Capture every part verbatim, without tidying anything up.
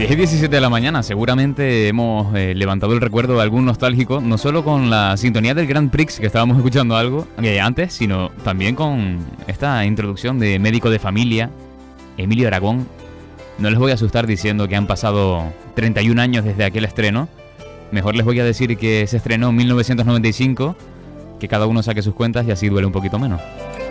diez y diecisiete de la mañana, seguramente hemos eh, levantado el recuerdo de algún nostálgico, no solo con la sintonía del Grand Prix, que estábamos escuchando algo eh, antes, sino también con esta introducción de Médico de Familia, Emilio Aragón. No les voy a asustar diciendo que han pasado treinta y un años desde aquel estreno. Mejor les voy a decir que se estrenó en mil novecientos noventa y cinco, que cada uno saque sus cuentas y así duele un poquito menos.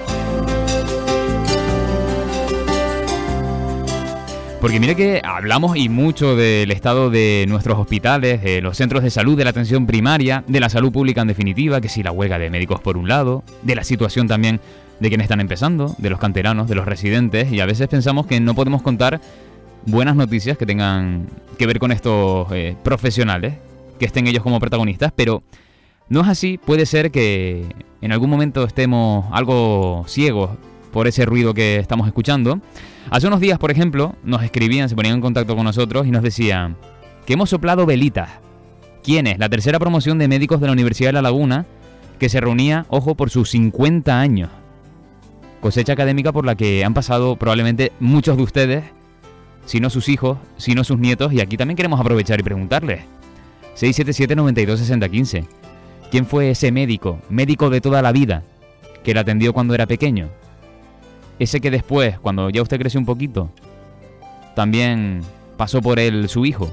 Porque mire que hablamos y mucho del estado de nuestros hospitales, de los centros de salud, de la atención primaria, de la salud pública en definitiva, que si la huelga de médicos por un lado, de la situación también de quienes están empezando, de los canteranos, de los residentes, y a veces pensamos que no podemos contar buenas noticias que tengan que ver con estos eh, profesionales, que estén ellos como protagonistas, pero no es así. Puede ser que en algún momento estemos algo ciegos por ese ruido que estamos escuchando. Hace unos días, por ejemplo, nos escribían, se ponían en contacto con nosotros y nos decían que hemos soplado velitas. ¿Quién es? La tercera promoción de médicos de la Universidad de La Laguna, que se reunía, ojo, por sus cincuenta años. Cosecha académica por la que han pasado probablemente muchos de ustedes, si no sus hijos, si no sus nietos, y aquí también queremos aprovechar y preguntarles. seis siete siete, nueve dos, seis cero uno cinco. ¿Quién fue ese médico, médico de toda la vida, que le atendió cuando era pequeño? Ese que después, cuando ya usted creció un poquito, también pasó por él su hijo.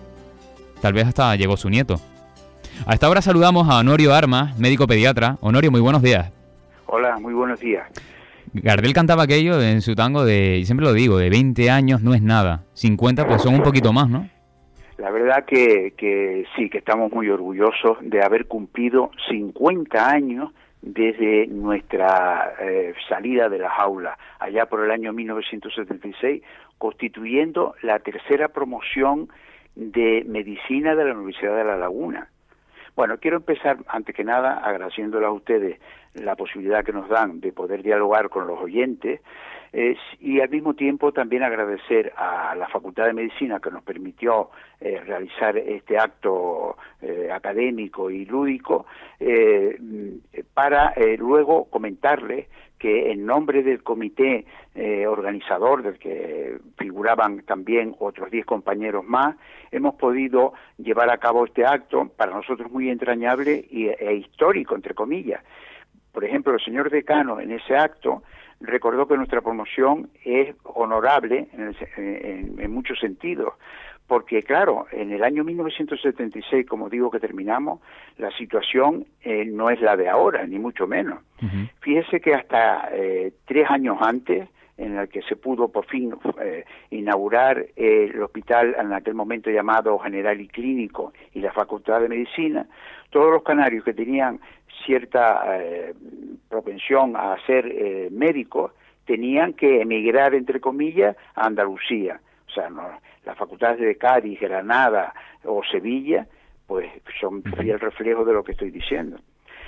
Tal vez hasta llegó su nieto. A esta hora saludamos a Honorio Armas, médico pediatra. Honorio, muy buenos días. Hola, muy buenos días. Gardel cantaba aquello en su tango de, y siempre lo digo, de veinte años no es nada. cincuenta pues son un poquito más, ¿no? La verdad que, que sí, que estamos muy orgullosos de haber cumplido cincuenta años desde nuestra eh, salida de las aulas, allá por el año mil novecientos setenta y seis, constituyendo la tercera promoción de medicina de la Universidad de La Laguna. Bueno, quiero empezar, antes que nada, agradeciéndoles a ustedes la posibilidad que nos dan de poder dialogar con los oyentes, eh, y al mismo tiempo también agradecer a la Facultad de Medicina que nos permitió eh, realizar este acto eh, académico y lúdico, eh, para eh, luego comentarles que en nombre del comité eh, organizador, del que figuraban también otros diez compañeros más, hemos podido llevar a cabo este acto, para nosotros muy entrañable y, e histórico, entre comillas. Por ejemplo, el señor decano en ese acto recordó que nuestra promoción es honorable en, el, en, en muchos sentidos, porque claro, en el año mil novecientos setenta y seis, como digo que terminamos, la situación eh, no es la de ahora, ni mucho menos. Uh-huh. Fíjese que hasta eh, tres años antes, en el que se pudo por fin eh, inaugurar eh, el hospital en aquel momento llamado General y Clínico y la Facultad de Medicina, todos los canarios que tenían cierta eh, propensión a ser eh, médicos tenían que emigrar, entre comillas, a Andalucía. O sea, no, las facultades de Cádiz, Granada o Sevilla, pues son fiel reflejo de lo que estoy diciendo.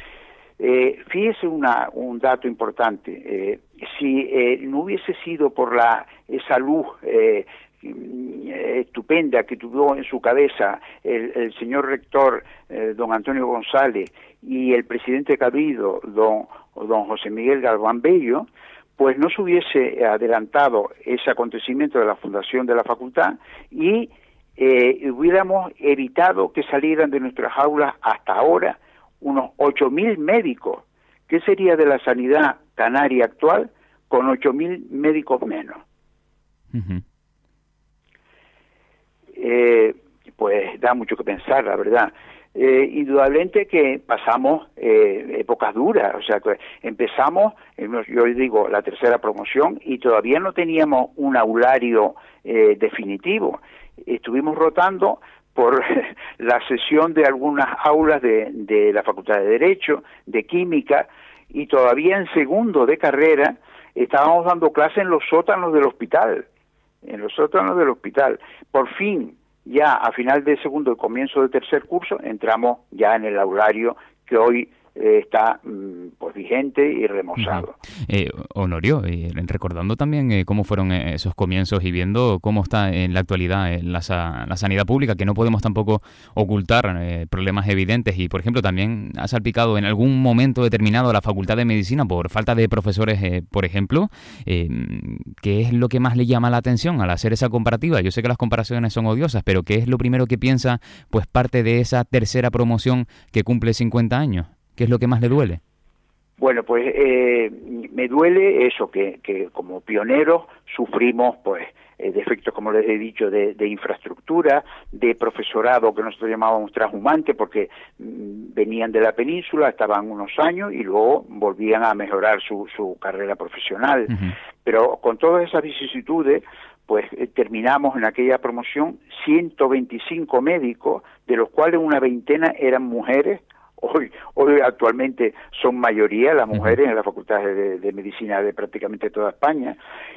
Eh, fíjese una, un dato importante. Eh, si eh, no hubiese sido por la esa luz eh, estupenda que tuvo en su cabeza el, el señor rector, eh, don Antonio González, y el presidente Cabildo, don, don José Miguel Galván Bello, pues no se hubiese adelantado ese acontecimiento de la fundación de la facultad y eh, hubiéramos evitado que salieran de nuestras aulas hasta ahora unos ocho mil médicos. ¿Qué sería de la sanidad canaria actual con ocho mil médicos menos? Uh-huh. Eh, pues da mucho que pensar, la verdad. Eh, indudablemente que pasamos eh, épocas duras, o sea, que empezamos, eh, yo digo, la tercera promoción y todavía no teníamos un aulario eh, definitivo. Estuvimos rotando por la cesión de algunas aulas de, de la Facultad de Derecho, de Química, y todavía en segundo de carrera estábamos dando clases en los sótanos del hospital, en los sótanos del hospital. Por fin, ya a final de segundo y comienzo de tercer curso, entramos ya en el aulario que hoy eh, está mm, pues vigente y remozado. Uh-huh. eh, Honorio, eh, recordando también eh, cómo fueron eh, esos comienzos y viendo cómo está en la actualidad eh, la, sa- la sanidad pública, que no podemos tampoco ocultar eh, problemas evidentes y, por ejemplo, también ha salpicado en algún momento determinado a la Facultad de Medicina por falta de profesores, eh, por ejemplo. Eh, ¿Qué es lo que más le llama la atención al hacer esa comparativa? Yo sé que las comparaciones son odiosas, pero ¿qué es lo primero que piensa pues parte de esa tercera promoción que cumple cincuenta años? ¿Qué es lo que más le duele? Bueno, pues eh, me duele eso, que, que como pioneros sufrimos pues eh, defectos, como les he dicho, de, de infraestructura, de profesorado que nosotros llamábamos trashumante, porque mm, venían de la península, estaban unos años y luego volvían a mejorar su, su carrera profesional. Uh-huh. Pero con todas esas vicisitudes, pues eh, terminamos en aquella promoción ciento veinticinco médicos, de los cuales una veintena eran mujeres. Hoy, hoy actualmente son mayoría las mujeres uh-huh. en la Facultad de, de Medicina de prácticamente toda España,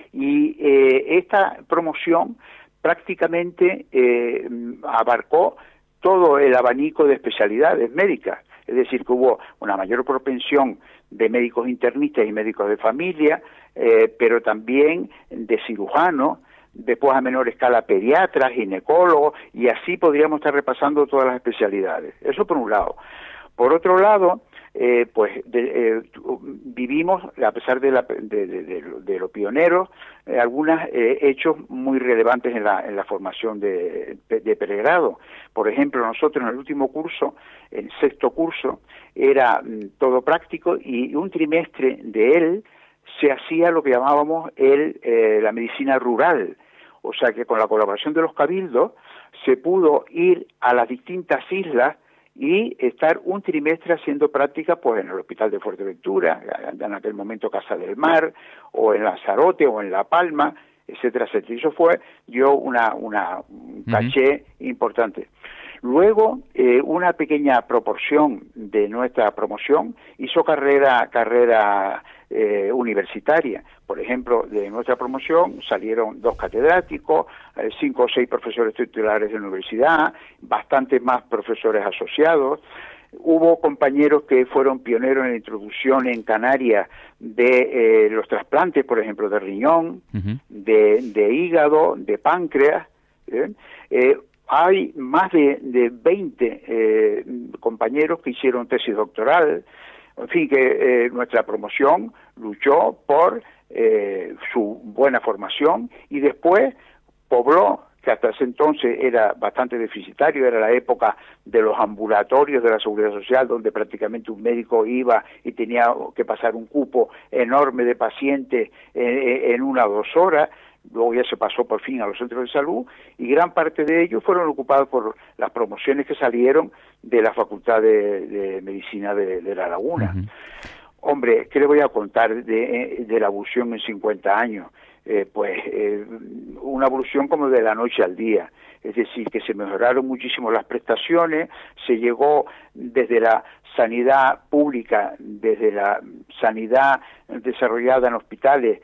y eh, esta promoción prácticamente eh, abarcó todo el abanico de especialidades médicas, es decir, que hubo una mayor propensión de médicos internistas y médicos de familia, eh, pero también de cirujanos, después a menor escala pediatras, ginecólogos, y así podríamos estar repasando todas las especialidades. Eso por un lado. Por otro lado, eh, pues de, eh, vivimos, a pesar de, la, de, de, de, de los pioneros, eh, algunos eh, hechos muy relevantes en la, en la formación de, de pregrado. Por ejemplo, nosotros en el último curso, el sexto curso, era mm, todo práctico, y un trimestre de él se hacía lo que llamábamos el, eh, la medicina rural. O sea que con la colaboración de los cabildos se pudo ir a las distintas islas y estar un trimestre haciendo práctica pues en el Hospital de Fuerteventura, en aquel momento Casa del Mar, o en Lanzarote, o en La Palma, etcétera, etcétera. Y eso fue, dio una, una un caché uh-huh. importante. Luego, eh, una pequeña proporción de nuestra promoción hizo carrera, carrera eh, universitaria. Por ejemplo, de nuestra promoción salieron dos catedráticos, eh, cinco o seis profesores titulares de la universidad, bastantes más profesores asociados. Hubo compañeros que fueron pioneros en la introducción en Canarias de eh, los trasplantes, por ejemplo, de riñón, uh-huh. de, de hígado, de páncreas. ¿eh? Eh, Hay más de, de veinte eh, compañeros que hicieron tesis doctoral. En fin, que eh, nuestra promoción luchó por eh, su buena formación y después pobló, que hasta ese entonces era bastante deficitario, era la época de los ambulatorios de la Seguridad Social, donde prácticamente un médico iba y tenía que pasar un cupo enorme de pacientes en, en una o dos horas. Luego ya se pasó por fin a los centros de salud, y gran parte de ellos fueron ocupados por las promociones que salieron de la Facultad de, de Medicina de, de La Laguna. Uh-huh. Hombre, ¿qué le voy a contar de, de la evolución en cincuenta años? Eh, pues eh, una evolución como de la noche al día. Es decir, que se mejoraron muchísimo las prestaciones, se llegó desde la sanidad pública, desde la sanidad desarrollada en hospitales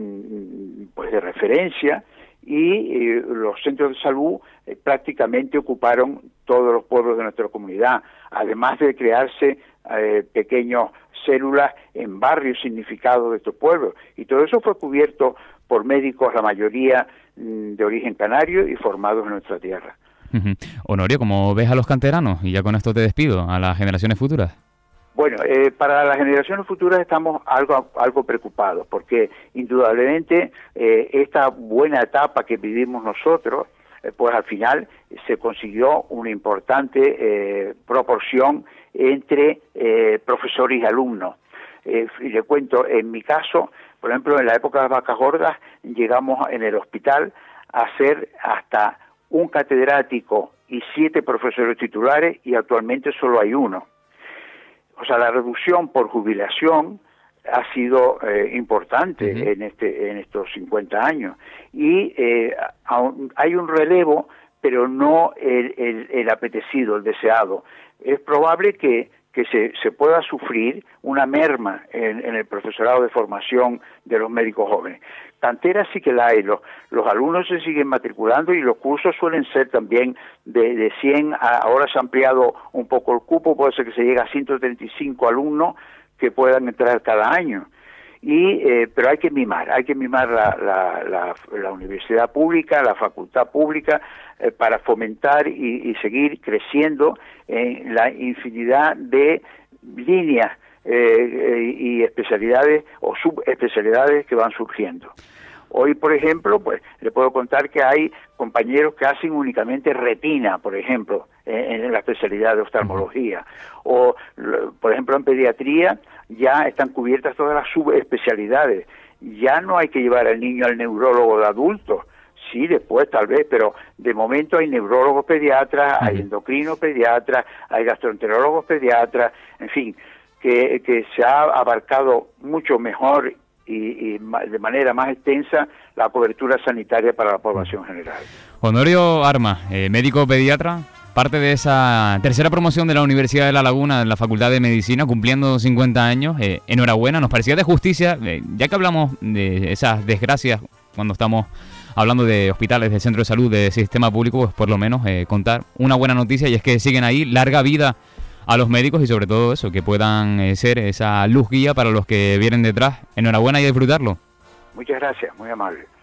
pues de referencia, y eh, los centros de salud eh, prácticamente ocuparon todos los pueblos de nuestra comunidad, además de crearse eh, pequeñas células en barrios significados de estos pueblos, y todo eso fue cubierto por médicos, la mayoría mmm, de origen canario y formados en nuestra tierra. Uh-huh. Honorio, ¿cómo ves a los canteranos? Y ya con esto te despido, a las generaciones futuras. Bueno, eh, para las generaciones futuras estamos algo algo preocupados, porque indudablemente eh, esta buena etapa que vivimos nosotros, eh, pues al final se consiguió una importante eh, proporción entre eh, profesores y alumnos. Eh, y le cuento, en mi caso, por ejemplo, en la época de las vacas gordas, llegamos en el hospital a ser hasta un catedrático y siete profesores titulares, y actualmente solo hay uno. O sea, la reducción por jubilación ha sido eh, importante uh-huh. en este en estos cincuenta años, y eh, hay un relevo, pero no el, el, el apetecido, el deseado. Es probable que, que se, se pueda sufrir una merma en, en el profesorado de formación de los médicos jóvenes. Canteras sí que la hay, los, los alumnos se siguen matriculando y los cursos suelen ser también de, de cien, a, ahora se ha ampliado un poco el cupo, puede ser que se llegue a ciento treinta y cinco alumnos que puedan entrar cada año. Y eh, pero hay que mimar, hay que mimar la, la, la, la universidad pública, la facultad pública, eh, para fomentar y, y seguir creciendo en la infinidad de líneas eh, eh, y especialidades o subespecialidades que van surgiendo. Hoy, por ejemplo, pues le puedo contar que hay compañeros que hacen únicamente retina, por ejemplo, en, en la especialidad de oftalmología. O, por ejemplo, en pediatría ya están cubiertas todas las subespecialidades. Ya no hay que llevar al niño al neurólogo de adultos. Sí, después tal vez, pero de momento hay neurólogos pediatras, hay endocrinos pediatras, hay gastroenterólogos pediatras, en fin, que, que se ha abarcado mucho mejor y, y de manera más extensa la cobertura sanitaria para la población general. Honorio Armas, eh, médico pediatra, parte de esa tercera promoción de la Universidad de La Laguna en la Facultad de Medicina, cumpliendo cincuenta años. Eh, enhorabuena, nos parecía de justicia, eh, ya que hablamos de esas desgracias cuando estamos hablando de hospitales, de centros de salud, de sistema público, pues por lo menos eh, contar una buena noticia, y es que siguen ahí, larga vida a los médicos y sobre todo eso, que puedan eh, ser esa luz guía para los que vienen detrás. Enhorabuena y a disfrutarlo. Muchas gracias, muy amable.